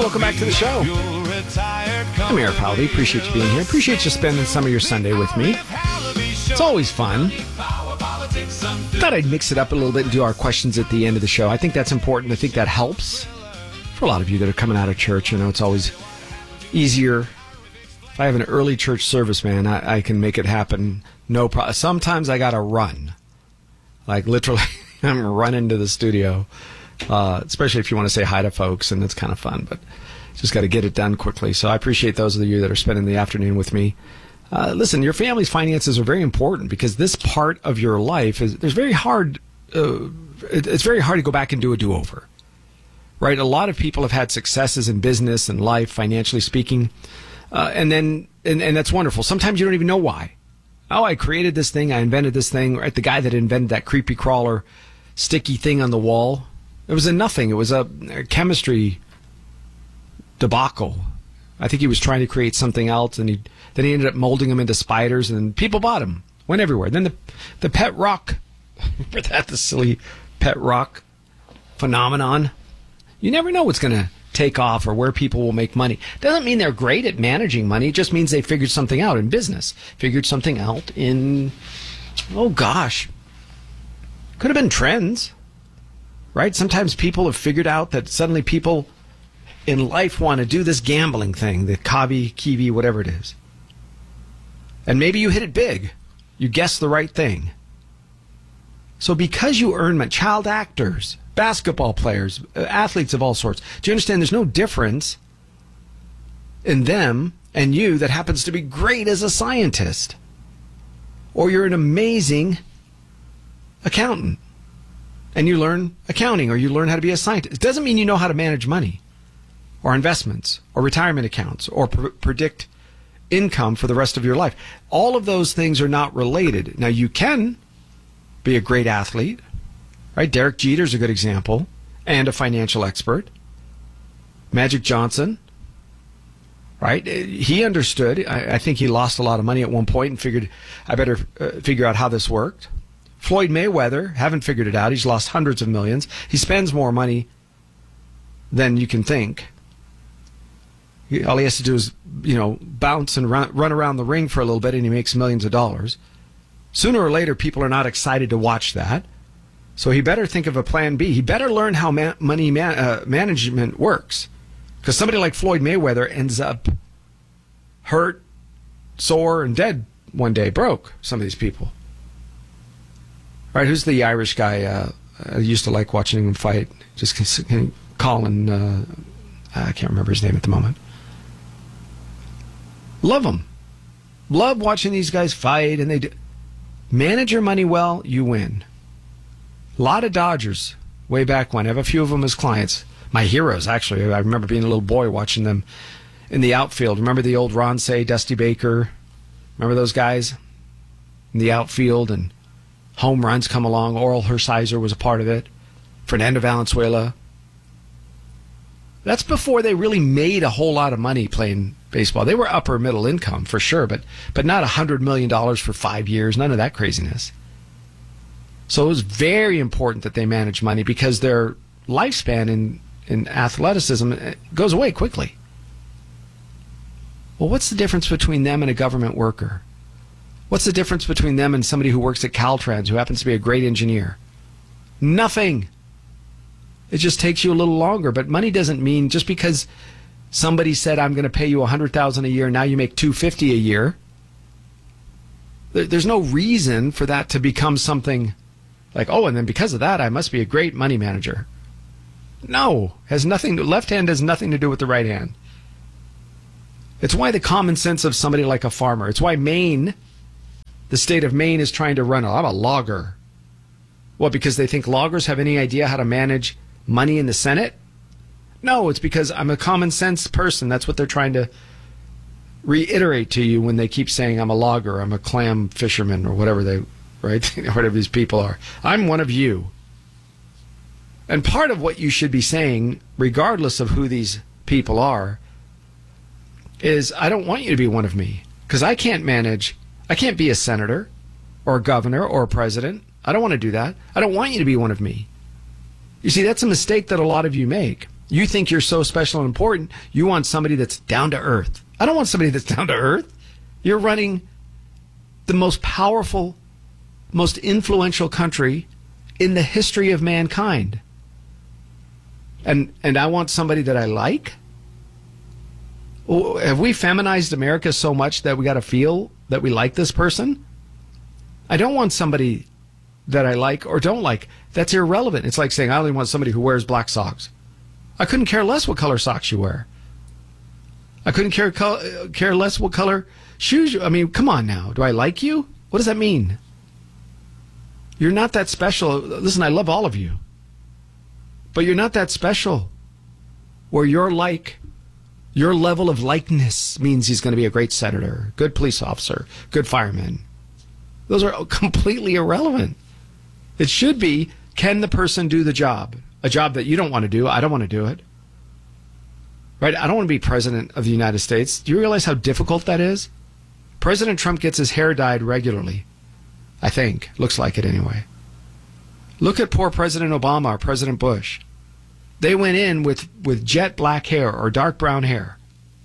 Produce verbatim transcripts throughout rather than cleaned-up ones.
Welcome back to the show. I'm Eric Howley. Appreciate you being here. Appreciate you spending some of your Sunday with me. It's always fun. Thought I'd mix it up a little bit and do our questions at the end of the show. I think that's important. I think that helps for a lot of you that are coming out of church. You know, it's always easier. If I have an early church service, man, I, I can make it happen. No problem. Sometimes I got to run. Like, literally, I'm running to the studio. Uh, especially if you want to say hi to folks, and it's kind of fun, but just got to get it done quickly. So I appreciate those of you that are spending the afternoon with me. Uh, listen, your family's finances are very important because this part of your life is there's very hard. Uh, it, it's very hard to go back and do a do-over, right? A lot of people have had successes in business and life, financially speaking, uh, and then and, and that's wonderful. Sometimes you don't even know why. Oh, I created this thing, I invented this thing. Right? The guy that invented that creepy crawler sticky thing on the wall. It was a nothing. It was a, a chemistry debacle. I think he was trying to create something else, and he then he ended up molding them into spiders, and people bought them. Went everywhere. Then the the pet rock, remember that, the silly pet rock phenomenon? You never know what's going to take off or where people will make money. Doesn't mean they're great at managing money. It just means they figured something out in business. Figured something out in, oh gosh, could have been trends. Right? Sometimes people have figured out that suddenly people in life want to do this gambling thing, the Kavi, Kiwi, whatever it is. And maybe you hit it big. You guessed the right thing. So because you earn money, child actors, basketball players, athletes of all sorts, do you understand there's no difference in them and you that happens to be great as a scientist? Or you're an amazing accountant. And you learn accounting, or you learn how to be a scientist. It doesn't mean you know how to manage money, or investments, or retirement accounts, or pr- predict income for the rest of your life. All of those things are not related. Now, you can be a great athlete, right? Derek Jeter's a good example, and a financial expert. Magic Johnson, right? He understood. I, I think he lost a lot of money at one point and figured, I better uh, figure out how this worked. Floyd Mayweather, haven't figured it out. He's lost hundreds of millions. He spends more money than you can think. All he has to do is, you know, bounce and run, run around the ring for a little bit, and he makes millions of dollars. Sooner or later, people are not excited to watch that. So he better think of a plan B. He better learn how man, money man, uh, management works. Because somebody like Floyd Mayweather ends up hurt, sore, and dead one day, broke, some of these people. Right, who's the Irish guy? Uh, I used to like watching him fight. Just Colin, uh, I can't remember his name at the moment. Love him. Love watching these guys fight, and they do. Manage your money well, you win. A lot of Dodgers way back when. I have a few of them as clients. My heroes, actually. I remember being a little boy watching them in the outfield. Remember the old Ron Cey, Dusty Baker? Remember those guys in the outfield, and home runs come along. Oral Hershiser was a part of it. Fernando Valenzuela. That's before they really made a whole lot of money playing baseball. They were upper middle income for sure, but but not one hundred million dollars for five years. None of that craziness. So it was very important that they manage money because their lifespan in, in athleticism goes away quickly. Well, what's the difference between them and a government worker? What's the difference between them and somebody who works at Caltrans, who happens to be a great engineer? Nothing. It just takes you a little longer. But money doesn't mean just because somebody said, I'm going to pay you one hundred thousand dollars a year, now you make two hundred fifty dollars a year. There's no reason for that to become something like, oh, and then because of that, I must be a great money manager. No, has nothing. Left hand has nothing to do with the right hand. It's why the common sense of somebody like a farmer. It's why Maine, the state of Maine, is trying to run. I'm a logger. What, because they think loggers have any idea how to manage money in the Senate? No, it's because I'm a common sense person. That's what they're trying to reiterate to you when they keep saying I'm a logger, I'm a clam fisherman, or whatever they, right? Whatever these people are. I'm one of you. And part of what you should be saying, regardless of who these people are, is I don't want you to be one of me. Because I can't manage, I can't be a senator or a governor or a president. I don't want to do that. I don't want you to be one of me. You see, that's a mistake that a lot of you make. You think you're so special and important, you want somebody that's down to earth. I don't want somebody that's down to earth. You're running the most powerful, most influential country in the history of mankind. And and I want somebody that I like? Have we feminized America so much that we got to feel that we like this person? I don't want somebody that I like or don't like. That's irrelevant. It's like saying I only want somebody who wears black socks. I couldn't care less what color socks you wear. I couldn't care care less what color shoes you... I mean, come on now. Do I like you? What does that mean? You're not that special. Listen, I love all of you. But you're not that special where you're like... Your level of likeness means he's going to be a great senator, good police officer, good fireman. Those are completely irrelevant. It should be, can the person do the job? A job that you don't want to do. I don't want to do it. Right? I don't want to be president of the United States. Do you realize how difficult that is? President Trump gets his hair dyed regularly. I think. Looks like it anyway. Look at poor President Obama or President Bush. They went in with, with jet black hair or dark brown hair.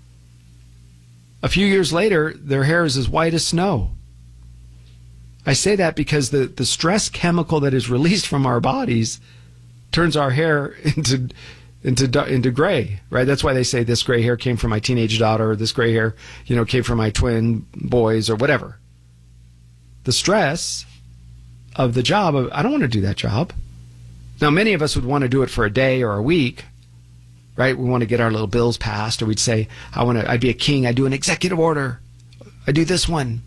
A few years later, their hair is as white as snow. I say that because the, the stress chemical that is released from our bodies turns our hair into into into gray, right? That's why they say this gray hair came from my teenage daughter, or this gray hair, you know, came from my twin boys, or whatever. The stress of the job, of, I don't want to do that job. Now, many of us would want to do it for a day or a week, right? We want to get our little bills passed, or we'd say, I want to, I'd be a king, I'd do an executive order, I do this one.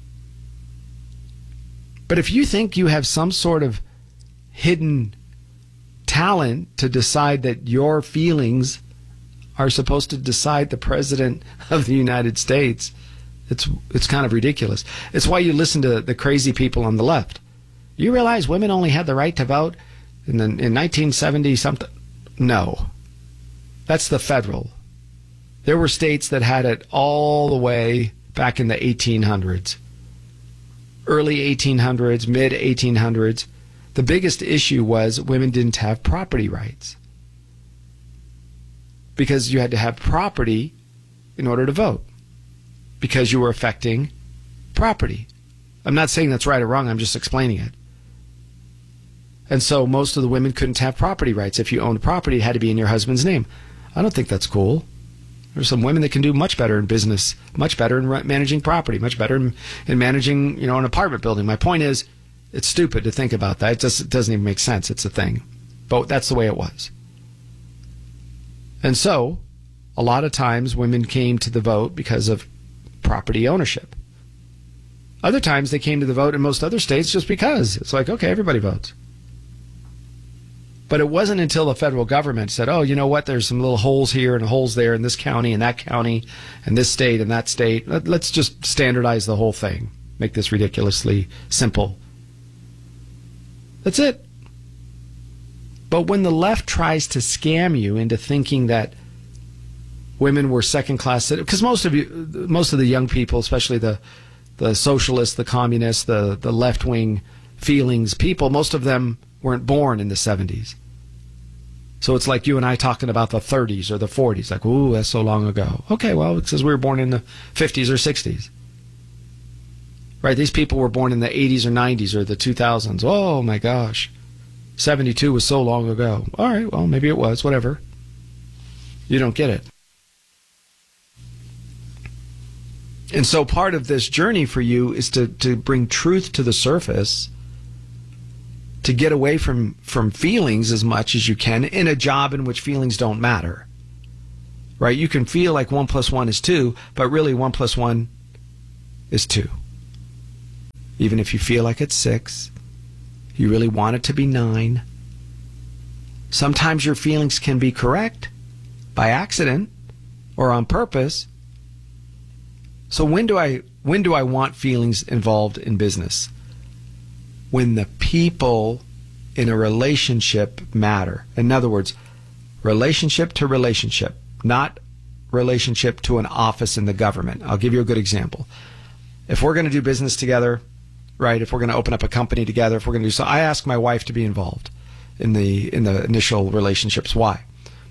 But if you think you have some sort of hidden talent to decide that your feelings are supposed to decide the president of the United States, it's it's kind of ridiculous. It's why you listen to the crazy people on the left. You realize women only had the right to vote in, the, in nineteen seventy something? No. That's the federal. There were states that had it all the way back in the eighteen hundreds. Early eighteen hundreds, mid eighteen hundreds. The biggest issue was women didn't have property rights. Because you had to have property in order to vote. Because you were affecting property. I'm not saying that's right or wrong, I'm just explaining it. And so most of the women couldn't have property rights. If you owned property, it had to be in your husband's name. I don't think that's cool. There's some women that can do much better in business, much better in managing property, much better in, in managing, you know, an apartment building. My point is, it's stupid to think about that. It just it doesn't even make sense. It's a thing. But that's the way it was. And so, a lot of times women came to the vote because of property ownership. Other times they came to the vote in most other states just because. It's like, okay, everybody votes. But it wasn't until the federal government said, oh, you know what, there's some little holes here and holes there in this county and that county and this state and that state. Let's just standardize the whole thing. Make this ridiculously simple. That's it. But when the left tries to scam you into thinking that women were second-class citizens, because most of you, most of the young people, especially the the socialists, the communists, the, the left-wing feelings people, most of them weren't born in the seventies. So it's like you and I talking about the thirties or the forties. Like, ooh, that's so long ago. Okay, well, it says we were born in the fifties or sixties. Right, these people were born in the eighties or nineties or the two thousands. Oh, my gosh. seventy-two was so long ago. All right, well, maybe it was. Whatever. You don't get it. And so part of this journey for you is to, to bring truth to the surface, to get away from, from feelings as much as you can in a job in which feelings don't matter. Right? You can feel like one plus one is two, but really one plus one is two. Even if you feel like it's six, you really want it to be nine. Sometimes your feelings can be correct by accident or on purpose. So when do I when do I want feelings involved in business? When the people in a relationship matter. In other words, relationship to relationship, not relationship to an office in the government. I'll give you a good example. If we're going to do business together, right, if we're going to open up a company together, if we're going to do so, I ask my wife to be involved in the in the initial relationships. Why?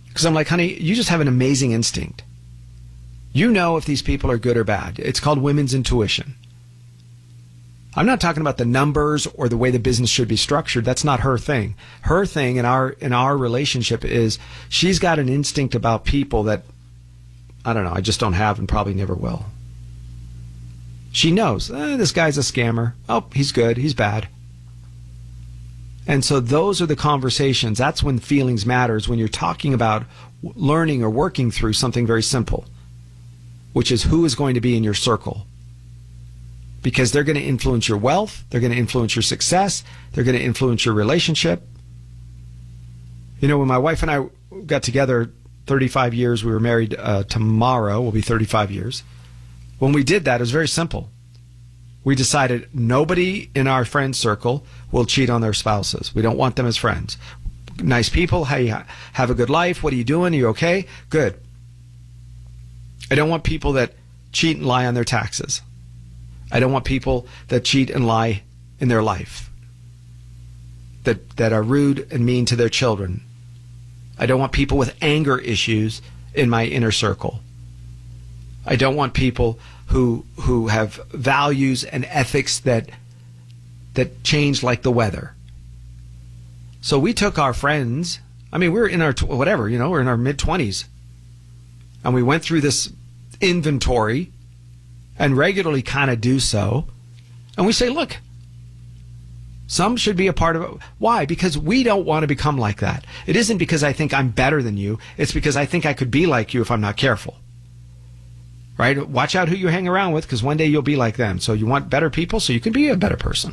Because I'm like, honey, you just have an amazing instinct. You know if these people are good or bad. It's called women's intuition. I'm not talking about the numbers or the way the business should be structured. That's not her thing. Her thing in our in our relationship is she's got an instinct about people that, I don't know, I just don't have and probably never will. She knows, eh, this guy's a scammer. Oh, he's good. He's bad. And so those are the conversations. That's when feelings matters, when you're talking about learning or working through something very simple, which is who is going to be in your circle. Because they're going to influence your wealth. They're going to influence your success. They're going to influence your relationship. You know, when my wife and I got together thirty-five years, we were married uh, tomorrow, will be thirty-five years. When we did that, it was very simple. We decided nobody in our friend circle will cheat on their spouses. We don't want them as friends. Nice people. Hey, have a good life. What are you doing? Are you okay? Good. I don't want people that cheat and lie on their taxes. I don't want people that cheat and lie in their life, that that are rude and mean to their children. I don't want people with anger issues in my inner circle. I don't want people who who have values and ethics that that change like the weather. So we took our friends, I mean, we're in our, whatever, you know, we're in our mid-twenties. And we went through this inventory and regularly kind of do so. And we say, look, some should be a part of it. Why? Because we don't want to become like that. It isn't because I think I'm better than you. It's because I think I could be like you if I'm not careful. Right? Watch out who you hang around with, because one day you'll be like them. So you want better people so you can be a better person.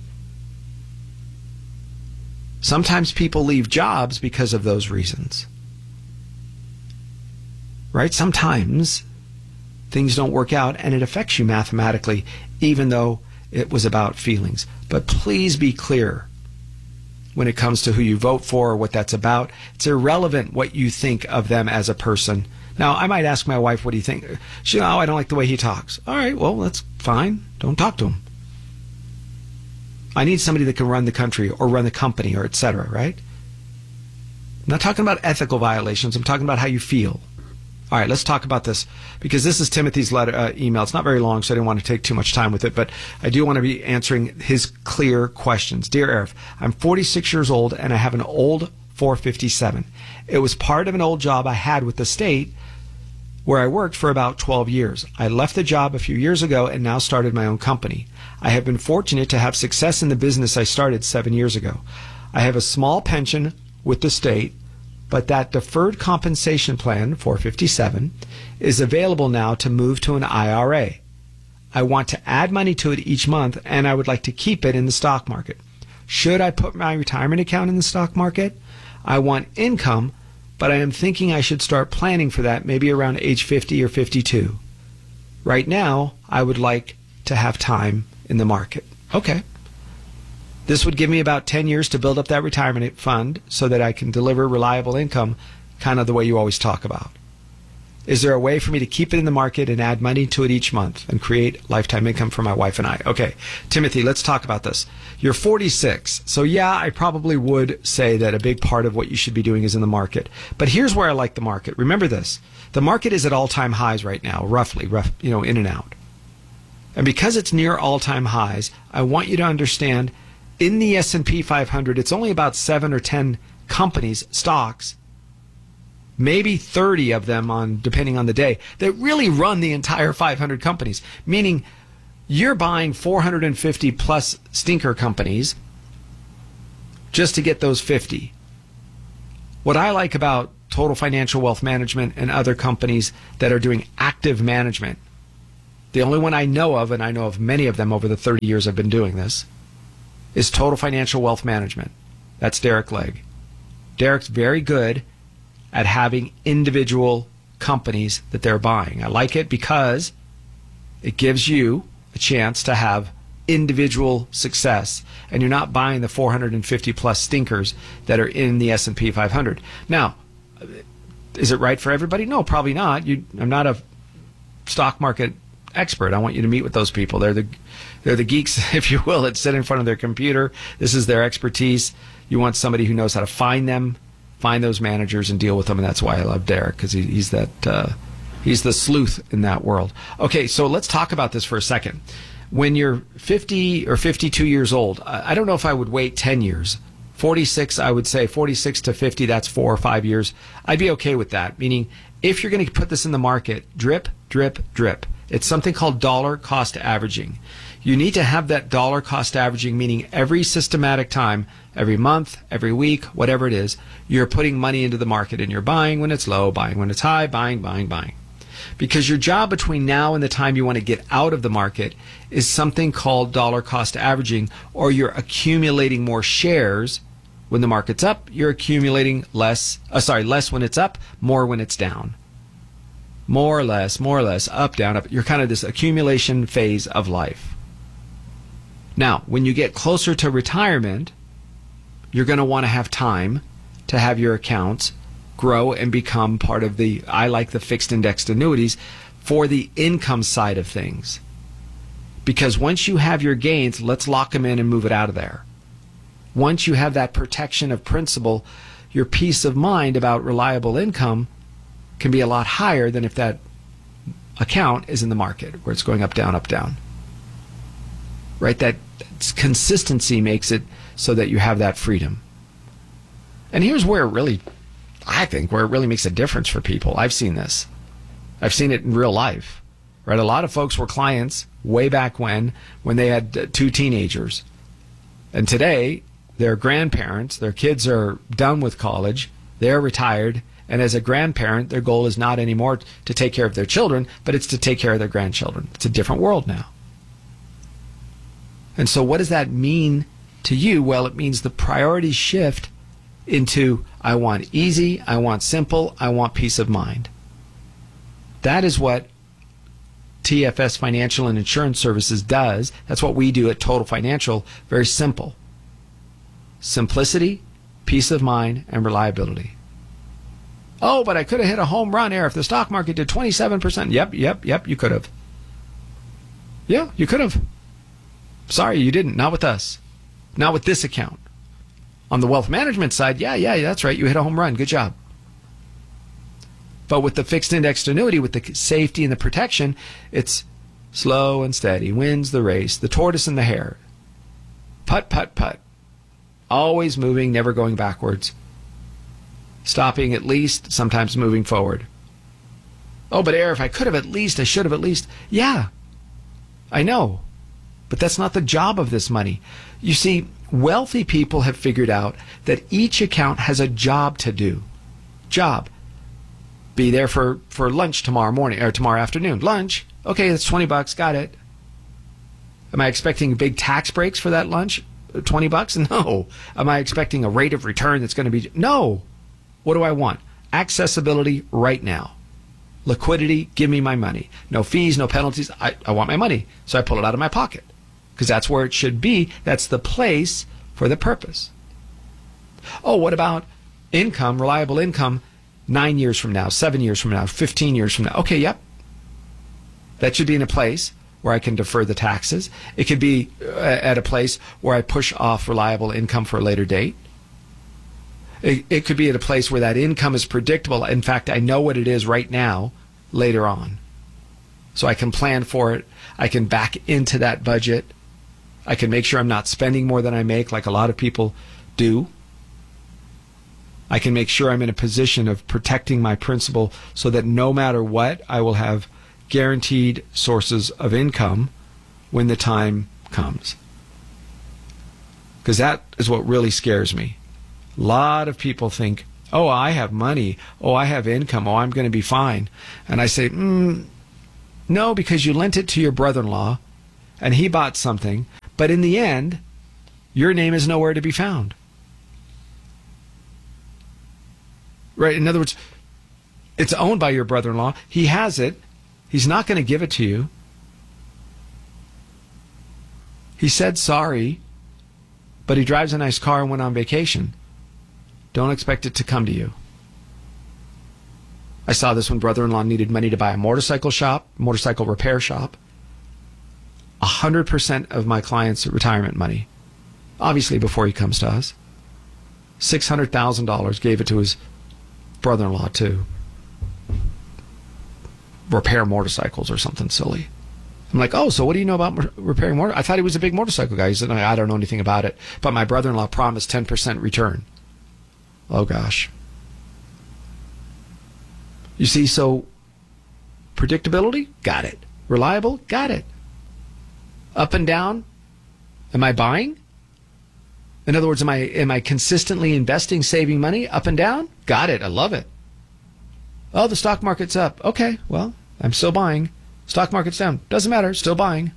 Sometimes people leave jobs because of those reasons. Right? Sometimes things don't work out and it affects you mathematically, even though it was about feelings. But please be clear when it comes to who you vote for or what that's about. It's irrelevant what you think of them as a person. Now, I might ask my wife, what do you think? She, oh, I don't like the way he talks. All right, well, that's fine. Don't talk to him. I need somebody that can run the country or run the company or et cetera, right? I'm not talking about ethical violations. I'm talking about how you feel. All right, let's talk about this, because this is Timothy's letter, uh, email. It's not very long, so I didn't want to take too much time with it, but I do want to be answering his clear questions. Dear Arif, I'm forty-six years old, and I have an old four fifty-seven. It was part of an old job I had with the state where I worked for about twelve years. I left the job a few years ago and now started my own company. I have been fortunate to have success in the business I started seven years ago. I have a small pension with the state, but that deferred compensation plan, four fifty-seven, is available now to move to an I R A. I want to add money to it each month, and I would like to keep it in the stock market. Should I put my retirement account in the stock market? I want income, but I am thinking I should start planning for that maybe around age fifty or fifty-two. Right now, I would like to have time in the market. Okay. This would give me about ten years to build up that retirement fund so that I can deliver reliable income, kind of the way you always talk about. Is there a way for me to keep it in the market and add money to it each month and create lifetime income for my wife and I? Okay, Timothy, let's talk about this. You're forty-six, so yeah, I probably would say that a big part of what you should be doing is in the market. But here's where I like the market. Remember this. The market is at all-time highs right now, roughly, rough, you know, in and out. And because it's near all-time highs, I want you to understand in the S and P five hundred, it's only about seven or ten companies, stocks, maybe thirty of them, on depending on the day, that really run the entire five hundred companies. Meaning you're buying four hundred fifty plus stinker companies just to get those fifty. What I like about Total Financial Wealth Management and other companies that are doing active management, the only one I know of, and I know of many of them over the thirty years I've been doing this, is Total Financial Wealth Management. That's Derek Legg. Derek's very good at having individual companies that they're buying. I like it because it gives you a chance to have individual success, and you're not buying the four hundred fifty plus stinkers that are in the S and P five hundred. Now, is it right for everybody? No, probably not. You, I'm not a stock market expert. I want you to meet with those people. They're the they're the geeks, if you will, that sit in front of their computer. This is their expertise. You want somebody who knows how to find them, find those managers and deal with them. And that's why I love Derek, because he, he's that uh, he's the sleuth in that world. Okay, so let's talk about this for a second. When you're fifty or fifty-two years old, I don't know if I would wait ten years. forty-six, I would say forty-six to fifty, that's four or five years. I'd be okay with that. Meaning, if you're going to put this in the market, drip, drip, drip. It's something called dollar cost averaging. You need to have that dollar cost averaging, meaning every systematic time, every month, every week, whatever it is, you're putting money into the market and you're buying when it's low, buying when it's high, buying, buying, buying. Because your job between now and the time you want to get out of the market is something called dollar cost averaging, or you're accumulating more shares. When the market's up, you're accumulating less, uh, sorry, less when it's up, more when it's down. More or less, more or less, up, down, up. You're kind of this accumulation phase of life. Now, when you get closer to retirement, you're going to want to have time to have your accounts grow and become part of the, I like the fixed indexed annuities, for the income side of things. Because once you have your gains, let's lock them in and move it out of there. Once you have that protection of principal, your peace of mind about reliable income can be a lot higher than if that account is in the market where it's going up, down, up, down. Right? That consistency makes it so that you have that freedom. And here's where it really, I think, where it really makes a difference for people. I've seen this. I've seen it in real life. Right? A lot of folks were clients way back when, when they had two teenagers. And today, they're grandparents, their kids are done with college, they're retired, and as a grandparent, their goal is not anymore to take care of their children, but it's to take care of their grandchildren. It's a different world now. And so what does that mean to you? Well, it means the priorities shift into, I want easy, I want simple, I want peace of mind. That is what T F S Financial and Insurance Services does. That's what we do at Total Financial. Very simple. Simplicity, peace of mind, and reliability. Oh, but I could have hit a home run here if the stock market did twenty-seven percent. Yep, yep, yep, you could have. Yeah, you could have. Sorry, you didn't. Not with us. Not with this account. On the wealth management side, yeah, yeah, that's right. You hit a home run. Good job. But with the fixed indexed annuity, with the safety and the protection, it's slow and steady. Wins the race. The tortoise and the hare. Putt, putt, putt. Always moving, never going backwards. Stopping at least, sometimes moving forward. Oh, but Air, if I could have at least, I should have at least. Yeah, I know. But that's not the job of this money. You see, wealthy people have figured out that each account has a job to do. Job. Be there for, for lunch tomorrow morning or tomorrow afternoon. Lunch. Okay, that's twenty bucks. Got it. Am I expecting big tax breaks for that lunch? twenty bucks? No. Am I expecting a rate of return that's going to be? No. What do I want? Accessibility right now. Liquidity, give me my money. No fees, no penalties. I, I want my money. So I pull it out of my pocket. Because that's where it should be. That's the place for the purpose. Oh, what about income, reliable income, nine years from now, seven years from now, fifteen years from now? Okay, yep. That should be in a place where I can defer the taxes. It could be at a place where I push off reliable income for a later date. It, it could be at a place where that income is predictable. In fact, I know what it is right now, later on. So I can plan for it. I can back into that budget. I can make sure I'm not spending more than I make, like a lot of people do. I can make sure I'm in a position of protecting my principal so that no matter what, I will have guaranteed sources of income when the time comes. Because that is what really scares me. A lot of people think, oh, I have money. Oh, I have income. Oh, I'm going to be fine. And I say, mm, no, because you lent it to your brother-in-law and he bought something. But in the end, your name is nowhere to be found. Right? In other words, it's owned by your brother-in-law. He has it. He's not going to give it to you. He said sorry, but he drives a nice car and went on vacation. Don't expect it to come to you. I saw this when brother-in-law needed money to buy a motorcycle shop, motorcycle repair shop. A hundred percent of my clients' retirement money, obviously before he comes to us. six hundred thousand dollars, gave it to his brother-in-law to repair motorcycles or something silly. I'm like, oh, so what do you know about repairing motor? I thought he was a big motorcycle guy. He said, I don't know anything about it, but my brother-in-law promised ten percent return. Oh, gosh. You see, so predictability? Got it. Reliable? Got it. Up and down? Am I buying? In other words, am I am I consistently investing, saving money up and down? Got it. I love it. Oh, the stock market's up. Okay, well, I'm still buying. Stock market's down. Doesn't matter. Still buying.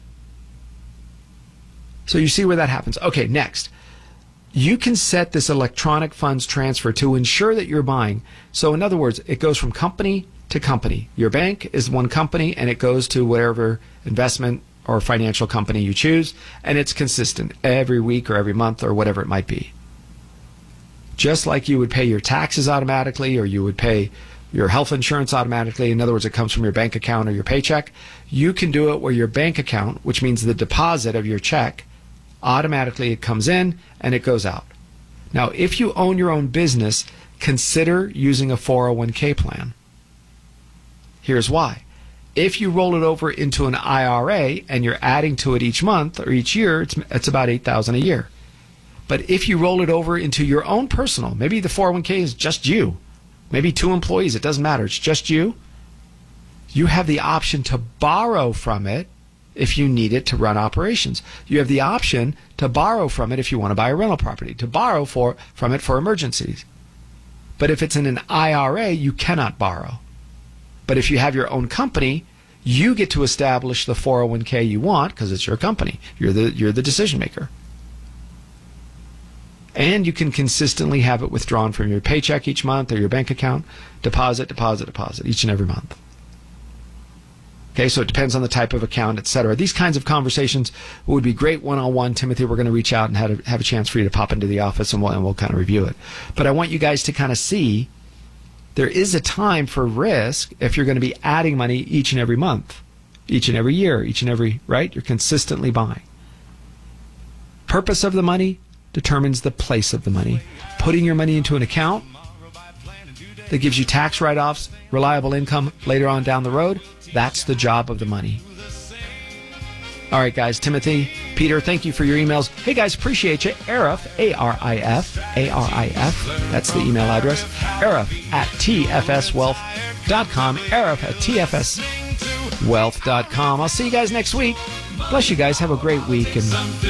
So you see where that happens. Okay, next. You can set this electronic funds transfer to ensure that you're buying. So in other words, it goes from company to company. Your bank is one company, and it goes to whatever investment or financial company you choose, and it's consistent every week or every month or whatever it might be. Just like you would pay your taxes automatically, or you would pay your health insurance automatically. In other words, it comes from your bank account or your paycheck. You can do it where your bank account, which means the deposit of your check, automatically it comes in and it goes out. Now, if you own your own business, consider using a four oh one k plan. Here's why. If you roll it over into an I R A and you're adding to it each month or each year, it's, it's about eight thousand dollars a year. But if you roll it over into your own personal, maybe the four oh one k is just you, maybe two employees, it doesn't matter, it's just you, you have the option to borrow from it if you need it to run operations. You have the option to borrow from it if you want to buy a rental property, to borrow for, from it for emergencies. But if it's in an I R A, you cannot borrow. But if you have your own company, you get to establish the four oh one k you want because it's your company. You're the, you're the decision maker. And you can consistently have it withdrawn from your paycheck each month or your bank account. Deposit, deposit, deposit each and every month. Okay, so it depends on the type of account, et cetera. These kinds of conversations would be great one-on-one. Timothy, we're going to reach out and have a, have a chance for you to pop into the office, and we'll, and we'll kind of review it. But I want you guys to kind of see there is a time for risk if you're going to be adding money each and every month, each and every year, each and every, right? You're consistently buying. Purpose of the money determines the place of the money. Putting your money into an account that gives you tax write-offs, reliable income later on down the road, that's the job of the money. All right, guys, Timothy, Peter, thank you for your emails. Hey, guys, appreciate you. Arif, A R I F, A R I F, that's the email address. Arif at T F S wealth dot com. Arif at T F S wealth dot com. I'll see you guys next week. Bless you guys. Have a great week. And